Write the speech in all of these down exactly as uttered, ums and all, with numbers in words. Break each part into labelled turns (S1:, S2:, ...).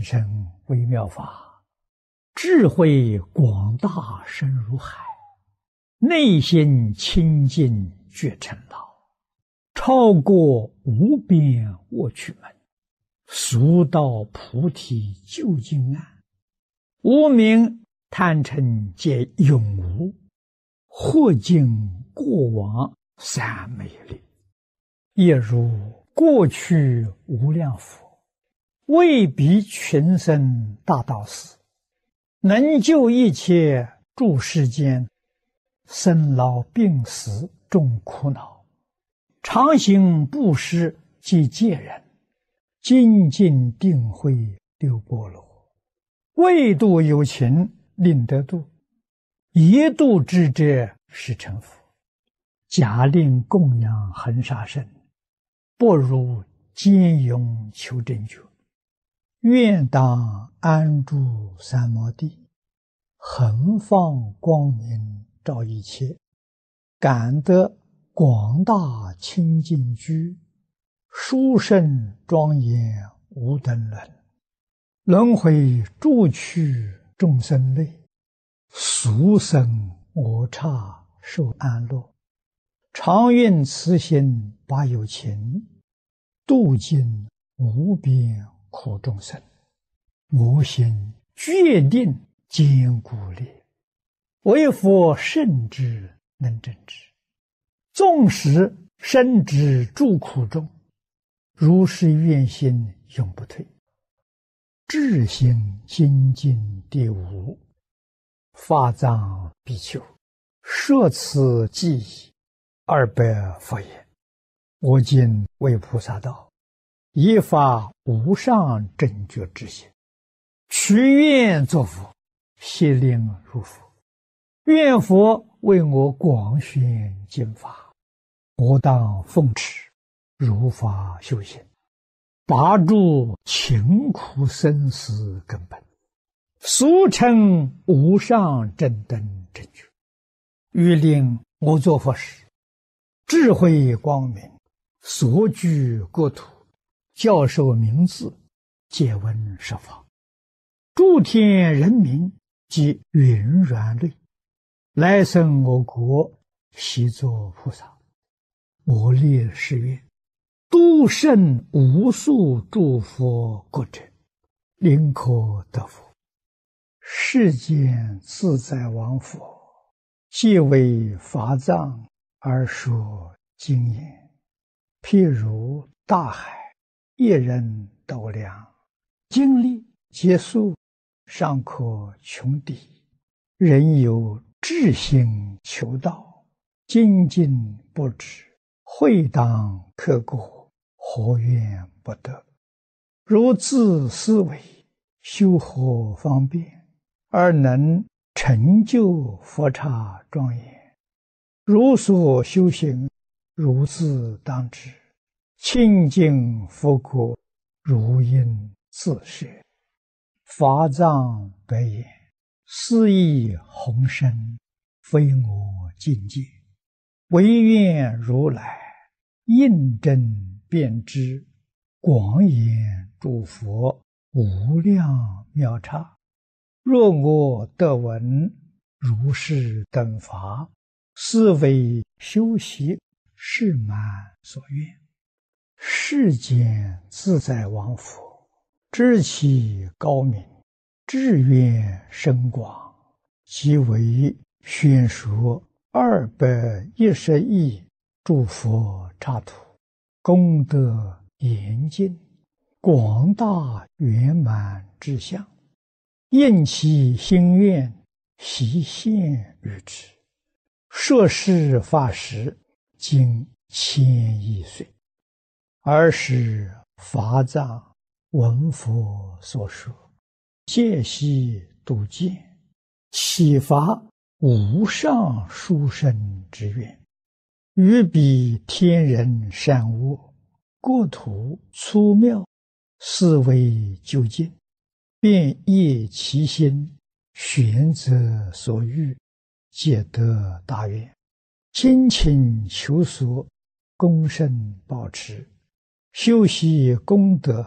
S1: 深微妙法，智慧广大深如海，内心清净觉尘劳，超过无边卧趣门，速到菩提究竟岸。无明贪嗔皆永无，或尽过往三昧力，也如过去无量佛，为彼群生大道士，能救一切诸世间生老病死众苦恼，常行布施及戒人，精进定慧六波罗，为度有情令得度，一度之者是成佛。假令供养恒沙身，不如坚勇求真觉。愿当安住三摩地，恒放光明照一切，感得广大清净居，殊胜庄严无等伦。轮回诸趣众生类，俗生我刹受安乐。常愿慈心把有情，度尽无边苦众生。我心决定坚固力，为佛圣之能正之。纵使身之诸苦中，如是愿心永不退。智心精进第五，法藏比丘，摄此记忆二百佛言：我今为菩萨道，以发无上正觉之心，许愿作佛，悉令入佛。愿佛为我广宣经法，我当奉持，如法修行，拔除勤苦生死根本，俗称无上正等正觉。欲令我作佛时，智慧光明，所居国土，教授名字，皆闻十方。诸天人民及云软类，来生我国，悉作菩萨。我立誓愿，度胜无数诸佛国者，临可得佛。世间自在王佛，皆为法藏而说经言，譬如大海，一人斗量，经历结束，尚可穷底。人有志心求道，精进不止，会当刻过，何怨不得？如自思维，修何方便，而能成就佛刹庄严？如所修行，如自当知，清净佛国，如应自摄。法藏白言：斯亦宏深，非我境界，唯愿如来印证遍知，广演诸佛无量妙刹。若我得闻如是等法，斯为修习誓满所愿。世间自在王佛，知其高明，志愿深广，即为宣说二百一十亿诸佛刹土，功德严尽，广大圆满之相，应其心愿，悉现于之。摄事法时，经千亿岁。尔时法藏闻佛所说，戒悉度见，启发无上殊胜之愿，于彼天人善恶，国土粗妙，思维究竟，便业其心，选择所欲，皆得大愿。精勤求索，功胜保持，修习功德，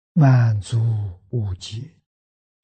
S1: 满足无极。